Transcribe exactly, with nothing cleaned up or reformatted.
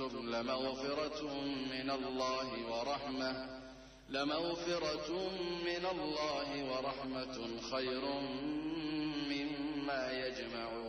أشركتم لمغفرة من الله ورحمة لمغفرة من الله ورحمة خير مما يجمعون.